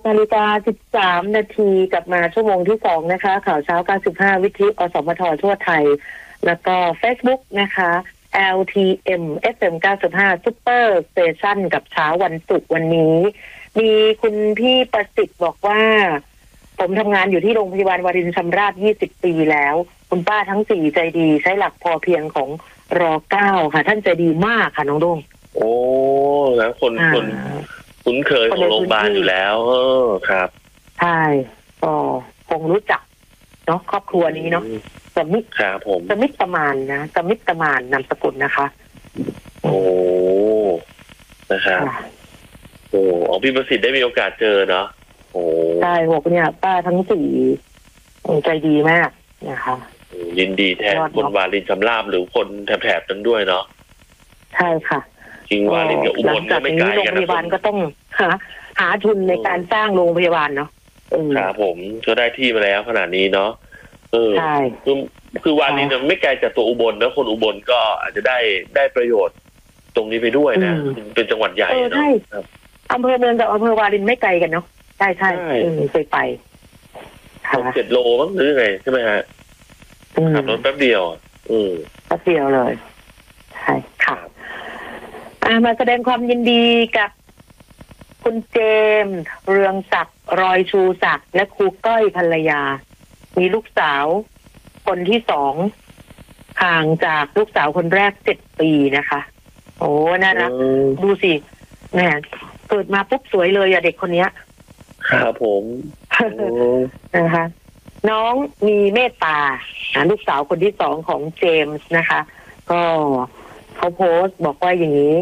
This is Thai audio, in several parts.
8:13 นาทีกลับมาชั่วโมงที่2นะคะข่าวเช้า95วิทยุอสมททั่วไทยแล้วก็ Facebook นะคะ LTM FM 95 Super Station กับเช้าวันศุกร์วันนี้มีคุณพี่ประสิทธิ์บอกว่าผมทำงานอยู่ที่โรงพยาบาลวารินชำราบ20 ปีแล้วคุณป้าทั้ง4ใจดีใช้หลักพอเพียงของร.9 ค่ะท่านใจดีมากค่ะน้องดงโอ้แล้วคนคุ้นเคยของโรงพยาบาลอยู่แล้วครับใช่ก็คงรู้จักเนาะครอบครัวนี้เนาะสมิทครับผมสมิทประมาณนะสมิทประมาณนามสกุลนะคะโอ้นะครับโอ้พี่ประสิทธิ์ได้มีโอกาสเจอเนาะโอ้ใช่บอกเนี่ยป้าทั้ง4ใจดีมากนะคะยินดีแทนคนวารินชำราบหรือคนแถบนั้นด้วยเนาะใช่ค่ะจริงวารินกับอุบลก็ไม่ไกลกันนะโรงพยาบาลก็ต้องหาทุนในการสร้างโรงพยาบาลเนาะครับผมก็ได้ที่มาแล้วขนาดนี้เนาะใช่คือวารินไม่ไกลจากตัวอุบลแล้วคนอุบลก็อาจจะได้ประโยชน์ตรงนี้ไปด้วยนะเป็นจังหวัดใหญ่เนาะอำเภอเมืองกับอำเภอวารินไม่ไกลกันเนาะใช่เคยไป 7 โลมั้งหรือไงใช่ไหมฮะขับรถแป๊บเดียวแป๊บเดียวเลยใช่ค่ะมาแสดงความยินดีกับคุณเจมส์เรืองศักดิ์รอยชูศักดิ์และครูก้อยภรรยามีลูกสาวคนที่2ห่างจากลูกสาวคนแรก7 ปีนะคะโอ้น่ารักดูสิแม่เกิดมาปุ๊บสวยเลยอะเด็กคนนี้ครับผมนะคะน้องมีเมตตาลูกสาวคนที่2ของเจมส์นะคะก็เขาโพสต์บอกว่าอย่างนี้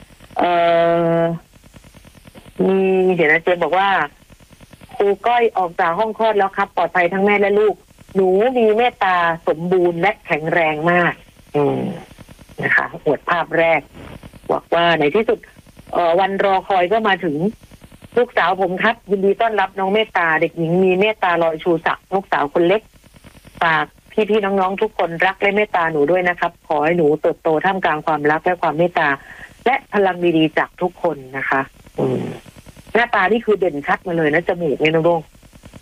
มีเดี๋ยวนะเจมส์บอกว่าครูก้อยออกจากห้องคลอดแล้วครับปลอดภัยทั้งแม่และลูกหนูมีเมตตาสมบูรณ์และแข็งแรงมากนะคะอวดภาพแรกบอกว่าในที่สุดวันรอคอยก็มาถึงลูกสาวผมครับยินดีต้อนรับน้องเมตตาเด็กหญิงมีเมตตาลอยชูศักดิ์ลูกสาวคนเล็กฝากพี่ๆน้องๆทุกคนรักและเมตตาหนูด้วยนะครับขอให้หนูเติบโตท่ามกลางความรักและความเมตตาและพลังดีๆจากทุกคนนะคะหน้าตานี่คือเด่นชัดมาเลยนะจมูกเนี่ยน้องโด่ง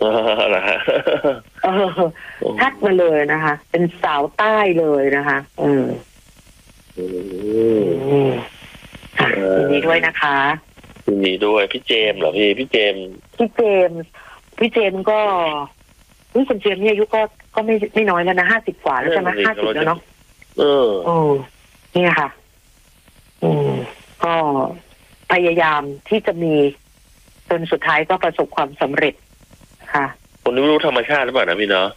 ชัดมาเลยนะคะเป็นสาวใต้เลยนะคะยินดีด้วยนะคะยินดีด้วยพี่เจมส์เหรอพี่เจมส์ก็คุณเจมส์นี่อายุก็ไม่น้อยแล้วนะ50 กว่าแล้วใช่ไหม50แล้วเนาะนี่ค่ะก็พยายามที่จะมีจนสุดท้ายก็ประสบความสำเร็จค่ะคนนี้ไม่รู้ธรรมชาติหรือเปล่านะพี่เนาะ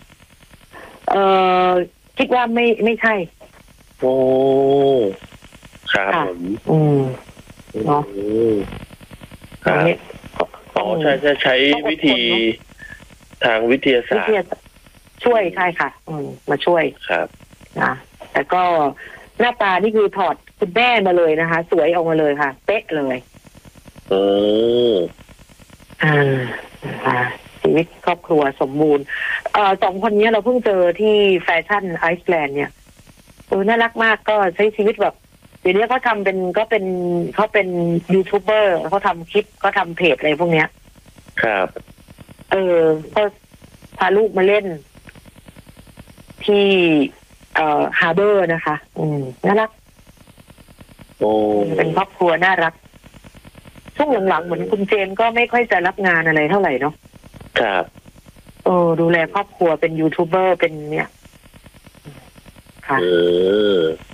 คิดว่าไม่ใช่โอ้ครับผมเนาะใช้วิธีทางวิทยาศาสตร์ช่วยใช่ค่ะมาช่วยครับนะแต่ก็หน้าตานี่คือถอดคุณแม่มาเลยนะคะสวยออกมาเลยค่ะเป๊ะเลยชีวิตครอบครัวสมบูรณ์2 คนนี้เราเพิ่งเจอที่แฟชั่นไอซ์แลนด์เนี่ยน่ารักมากก็ใช้ชีวิตแบบเดี๋ยวนี้เขาเป็นยูทูบเบอร์เขาทำคลิปเขาทำเพจอะไรพวกเนี้ยครับก็พาลูกมาเล่นที่ฮาร์เบอร์นะคะน่ารักเป็นครอบครัวน่ารักช่วงหลังๆเหมือนคุณเจนก็ไม่ค่อยจะรับงานอะไรเท่าไหร่เนาะครับดูแลครอบครัวเป็นยูทูบเบอร์เป็นเนี่ยค่ะ